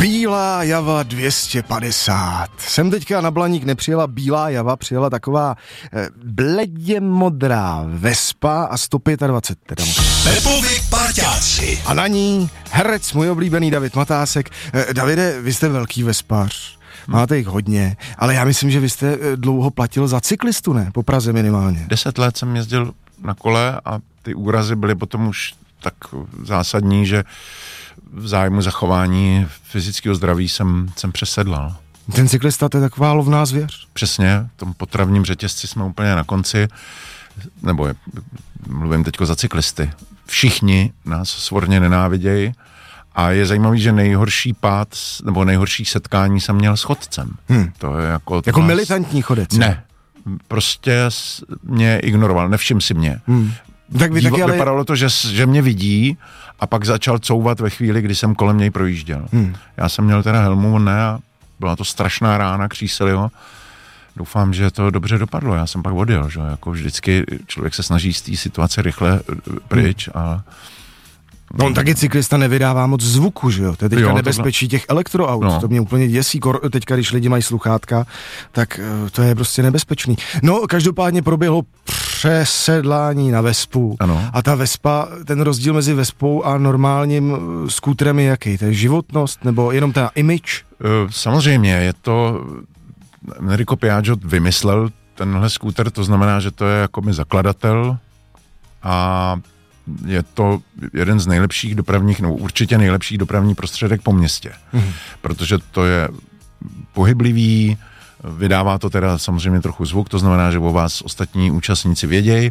Bílá java 250. Sem teďka na Blaník nepřijela bílá java, přijela taková bledě modrá Vespa a 125 teda. Pepovi parťáci. A na ní herec, můj oblíbený David Matásek. Davide, vy jste velký vespař. Máte jich hodně, ale já myslím, že vy jste dlouho platil za cyklistu, ne? Po Praze minimálně. 10 let jsem jezdil na kole a ty úrazy byly potom už tak zásadní, že v zájmu zachování fyzického zdraví jsem přesedlal. Ten cyklista, to je taková lovná zvěř. Přesně, v tom potravním řetězci jsme úplně na konci, nebo mluvím teďko za cyklisty. Všichni nás svorně nenávidějí a je zajímavý, že nejhorší pád nebo nejhorší setkání jsem měl s chodcem. To je jako militantní chodec. Ne, prostě mě ignoroval, nevšim si mě. Tak vypadalo to, že mě vidí a pak začal couvat ve chvíli, kdy jsem kolem něj projížděl. Já jsem měl teda helmu, on ne, a byla to strašná rána, křísili ho. Doufám, že to dobře dopadlo. Já jsem pak odjel, že jako vždycky člověk se snaží z té situace rychle pryč a... No on taky cyklista nevydává moc zvuku, že jo? To je teďka nebezpečí těch elektroaut. No. To mě úplně děsí. Teďka, když lidi mají sluchátka, tak to je prostě nebezpečný. No, každopádně proběhlo přesedlání na Vespu. Ano. A ta Vespa, ten rozdíl mezi Vespou a normálním skútrem je jaký? To je životnost nebo jenom ta image? Samozřejmě, je to... Enrico Piaggio vymyslel tenhle skúter, to znamená, že to je jako zakladatel a je to jeden z nejlepších dopravních, nebo určitě nejlepší dopravní prostředek po městě. Protože to je pohyblivý, vydává to teda samozřejmě trochu zvuk, to znamená, že o vás ostatní účastníci vědějí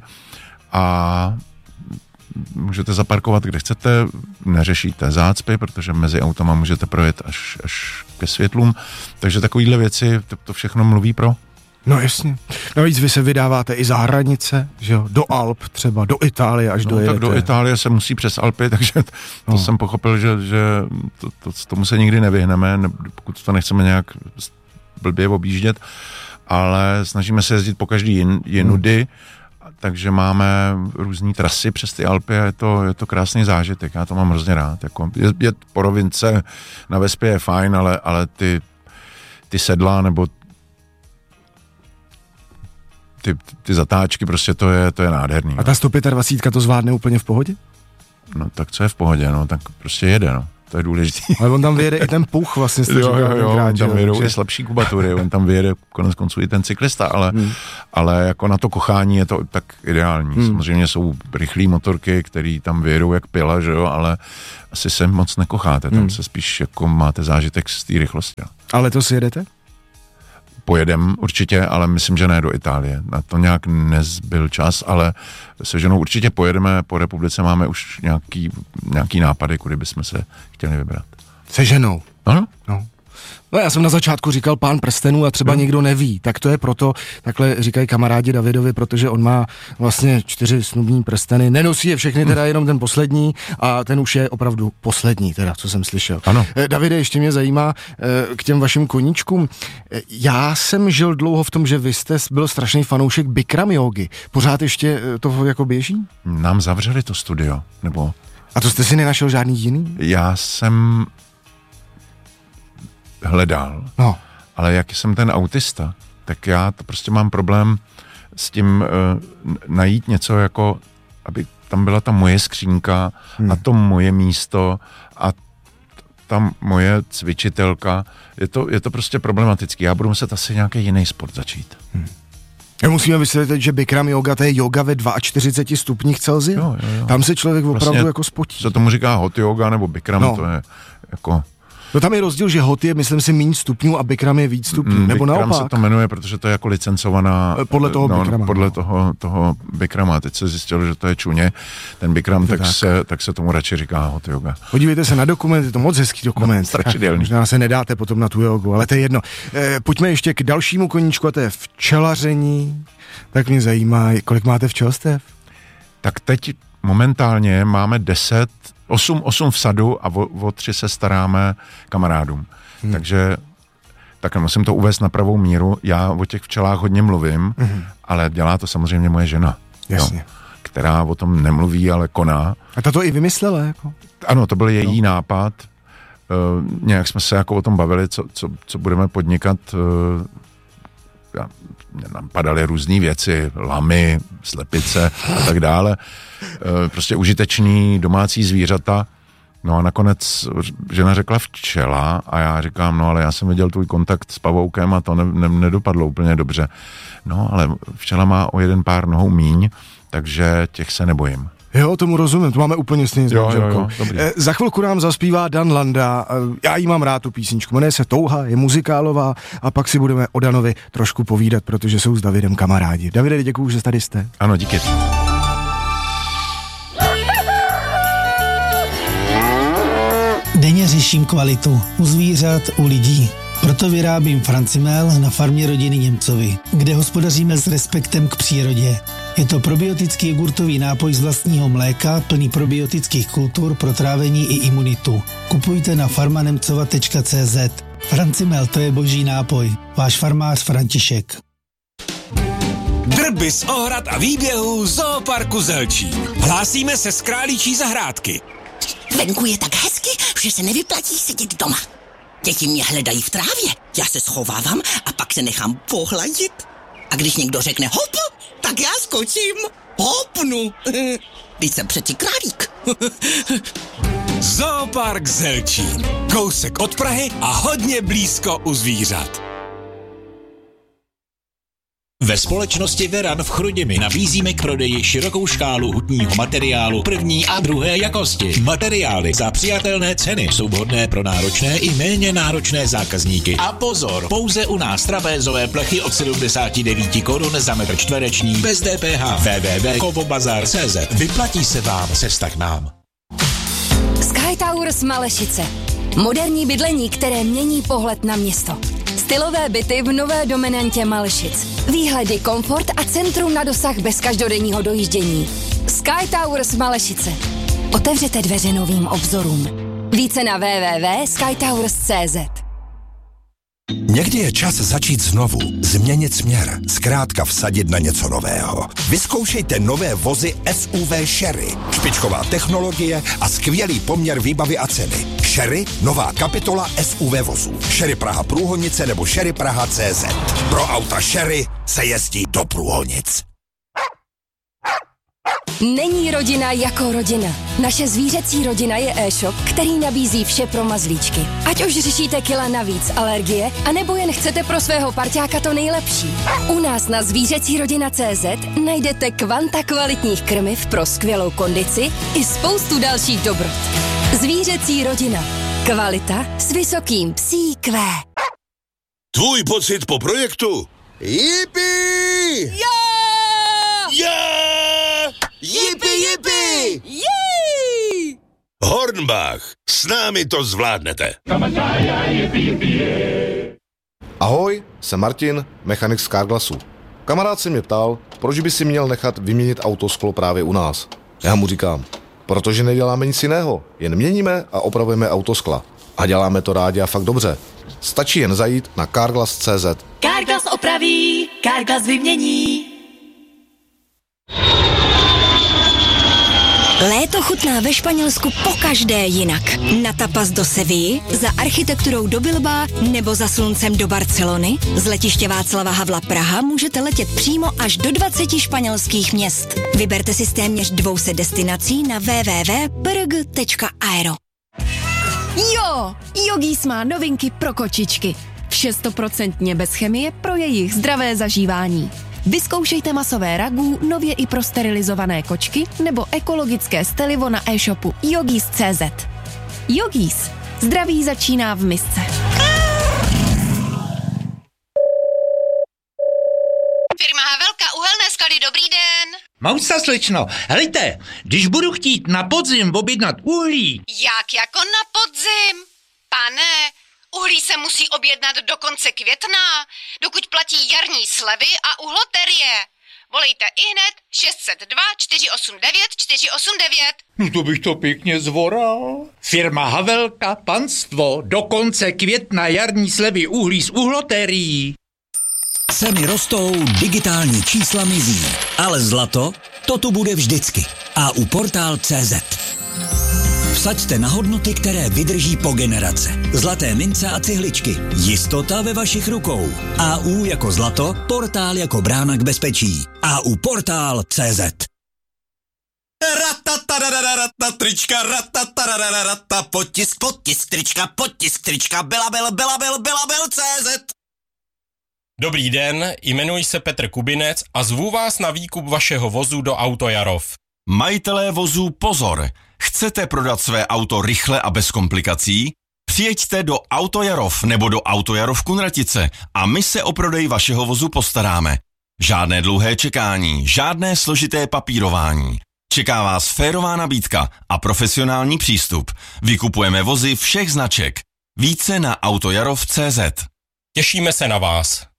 a můžete zaparkovat, kde chcete, neřešíte zácpy, protože mezi autama můžete projet až ke světlům, takže takovýhle věci, to všechno mluví pro. No jasně. Navíc vy se vydáváte i za hranice, že jo? Do Alp třeba, do Itálie až dojedete. Tak do Itálie se musí přes Alpy, takže to jsem pochopil, že tomu se nikdy nevyhneme, pokud to nechceme nějak blbě objíždět, ale snažíme se jezdit po každý jinudy, takže máme různý trasy přes ty Alpy a je to krásný zážitek, já to mám hrozně rád. Jako jet po rovince na Vespě je fajn, ale ty sedla nebo ty zatáčky, prostě to je nádherný. A ta 125 to zvládne úplně v pohodě? No tak co je v pohodě, no tak prostě jede, no. To je důležitý. Ale on tam vyjede i ten puch vlastně. Jo, on tam vyjedou i slabší kubatury, on tam vyjede konec konců i ten cyklista, ale jako na to kochání je to tak ideální. Samozřejmě jsou rychlý motorky, který tam vyjedou jak pila, že jo, ale asi se moc nekocháte, tam se spíš jako máte zážitek z té rychlosti. Ale to si jedete? Pojedem určitě, ale myslím, že ne do Itálie. Na to nějak nezbyl čas, ale se ženou určitě pojedeme, po republice máme už nějaký nápady, kudy bychom se chtěli vybrat. Se ženou? Ano. No já jsem na začátku říkal Pán prstenů a třeba někdo neví, tak to je proto, takhle říkají kamarádi Davidovi, protože on má vlastně 4 snubní prsteny, nenosí je všechny, teda jenom ten poslední a ten už je opravdu poslední, teda, co jsem slyšel. Ano. Davide, ještě mě zajímá k těm vašim koníčkům. Já jsem žil dlouho v tom, že vy jste byl strašný fanoušek Bikram jógy. Pořád ještě to jako běží? Nám zavřeli to studio, nebo... A to jste si nenašel žádný jiný? Já jsem hledal, ale jak jsem ten autista, tak já to prostě mám problém s tím najít něco jako, aby tam byla ta moje skřínka a to moje místo a tam moje cvičitelka. Je to prostě problematický. Já budu muset asi nějaký jiný sport začít. Musíme vysvětlit, že Bikram yoga, to je yoga ve 42 stupních Celsia. Jo. Tam se člověk opravdu vlastně jako spotí. Se tomu říká hot yoga nebo Bikram, to je jako... No tam je rozdíl, že hot je, myslím si, méně stupňů a Bikram je víc stupňů, nebo Bikram naopak. se to jmenuje, protože to je jako licencovaná... Podle toho Bikrama. Podle toho Bikrama. Teď se zjistilo, že to je čuně. Ten Bikram, tak se tomu radši říká hot yoga. Podívejte se na dokument, je to moc hezký dokument. Strašidelný. Možná se nedáte potom na tu jogu, ale to je jedno. Pojďme ještě k dalšímu koníčku, a to je včelaření. Tak mě zajímá, kolik máte včelstev? Tak teď momentálně máme 8 v sadu a o 3 se staráme kamarádům. Takže tak musím to uvést na pravou míru. Já o těch včelách hodně mluvím, ale dělá to samozřejmě moje žena. Jasně. Která o tom nemluví, ale koná. A ta to i vymyslela, jako? Ano, to byl její nápad. nějak jsme se jako o tom bavili, co budeme podnikat. Nám padaly různé věci, lamy, slepice a tak dále. Prostě užitečný domácí zvířata. No a nakonec žena řekla včela a já říkám, no ale já jsem viděl tvůj kontakt s pavoukem a to nedopadlo úplně dobře. No ale včela má o jeden pár nohou míň, takže těch se nebojím. Jo, tomu rozumím, to máme úplně stejně s manželkou. Za chvilku nám zaspívá Dan Landa, já jí mám rád tu písničku, jmenuje se Touha, je muzikálová a pak si budeme o Danovi trošku povídat, protože jsou s Davidem kamarádi. Davide, děkuju, že tady jste. Ano, díky. Denně řeším kvalitu u zvířat, u lidí. Proto vyrábím Francimel na farmě rodiny Němcovi, kde hospodaříme s respektem k přírodě. Je to probiotický jogurtový nápoj z vlastního mléka, plný probiotických kultur pro trávení i imunitu. Kupujte na farmanemcova.cz. Francimel, to je boží nápoj. Váš farmář František. Drby z ohrad a výběhů Zooparku Zelčín. Hlásíme se z Králíčí zahrádky. Venku je tak hezky, že se nevyplatí sedět doma. Děti mě hledají v trávě, já se schovávám a pak se nechám pohladit. A když někdo řekne hop, tak já skočím. Hopnu. Teď jsem přeci králík. Zoopark Zelčín. Kousek od Prahy a hodně blízko u zvířat. Ve společnosti Veran v Chrudimi nabízíme k prodeji širokou škálu hutního materiálu první a druhé jakosti. Materiály za přijatelné ceny jsou vhodné pro náročné i méně náročné zákazníky. A pozor, pouze u nás trapézové plechy od 79 korun za metr čtvereční bez DPH. www.kovobazar.cz. Vyplatí se vám cesta k nám. Sky Towers Malešice. Moderní bydlení, které mění pohled na město. Stylové byty v nové dominantě Malešic. Výhledy, komfort a centrum na dosah bez každodenního dojíždění. Sky Towers Malešice. Otevřete dveře novým obzorům. Více na www.skytowers.cz. Někdy je čas začít znovu, změnit směr, zkrátka vsadit na něco nového. Vyzkoušejte nové vozy SUV Sherry. Špičková technologie a skvělý poměr výbavy a ceny. Sherry, nová kapitola SUV vozů. Sherry Praha Průhonice nebo Sherry Praha CZ. Pro auta Sherry se jezdí do Průhonic. Není rodina jako rodina. Naše zvířecí rodina je e-shop, který nabízí vše pro mazlíčky. Ať už řešíte kila navíc, alergie, anebo jen chcete pro svého parťáka to nejlepší. U nás na zvířecírodina.cz najdete kvanta kvalitních krmiv pro skvělou kondici i spoustu dalších dobrot. Zvířecí rodina. Kvalita s vysokým psí Q. Tvůj pocit po projektu? Yippie! Yippie! Jej! Hornbach, s námi to zvládnete. Ahoj, jsem Martin, mechanik z Carglassu. Kamarád se mě ptal, proč by si měl nechat vyměnit autosklo právě u nás. Já mu říkám, protože neděláme nic jiného, jen měníme a opravujeme autoskla. A děláme to rádi a fakt dobře. Stačí jen zajít na carglass.cz. Carglass opraví, Carglass vymění. Léto chutná ve Španělsku pokaždé jinak. Na tapas do Sevilly, za architekturou do Bilbaa nebo za sluncem do Barcelony. Z letiště Václava Havla Praha můžete letět přímo až do 20 španělských měst. Vyberte si z téměř 200 destinací na www.prg.aero. Jo! Yogis má novinky pro kočičky. Vše 100% bez chemie pro jejich zdravé zažívání. Vyzkoušejte masové ragu, nově i pro sterilizované kočky nebo ekologické stelivo na e-shopu yogis.cz. Yogis. Zdraví začíná v misce. Firma Havelka, uhelné sklady, dobrý den. Mousa, slečno, helejte, když budu chtít na podzim objednat uhlí. Jak jako na podzim? Pane, uhlí se musí objednat do konce května, dokud platí jarní slevy a uhloterie. Volejte ihned 602 489 489. No to bych to pěkně zvoral. Firma Havelka, panstvo, do konce května jarní slevy uhlí z uhlotérií. Ceny rostou, digitální čísla mizí, ale zlato, to tu bude vždycky. A u Portál.cz. V Vsaďte na hodnoty, které vydrží po generace. Zlaté mince a cihličky. Jistota ve vašich rukou. AU jako zlato, portál jako brána k bezpečí. AU Portál.cz. Trička, potisk trička, Belabel.cz. Dobrý den, jmenuji se Petr Kubinec a zvu vás na výkup vašeho vozu do Autojarov. Majitelé vozů pozor! Chcete prodat své auto rychle a bez komplikací? Přijeďte do Autojarov nebo do Autojarov Kunratice a my se o prodej vašeho vozu postaráme. Žádné dlouhé čekání, žádné složité papírování. Čeká vás férová nabídka a profesionální přístup. Vykupujeme vozy všech značek. Více na Autojarov.cz. Těšíme se na vás.